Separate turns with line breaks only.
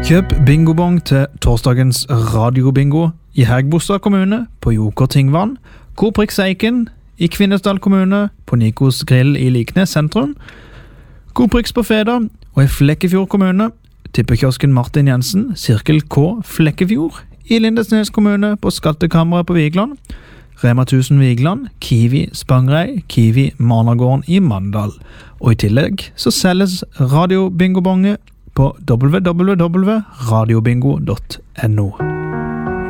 Kjøp bingobong til torsdagens radiobingo i Hægebostad kommune på Joker Tingvann, Coop Eiken i Kvinesdal kommune på Nikos Grill i Liknes sentrum, Coop på Feda og i Flekkefjord kommune, tippekiosken Martin Jensen, Sirkel K Flekkefjord i Lindesnes kommune på Skattekammeret på Vigland, Rema 1000 Vigland, Kiwi Spangrei, Kiwi Managården i Mandal. Og i tillegg så selges radiobingobonge på www.radiobingo.no.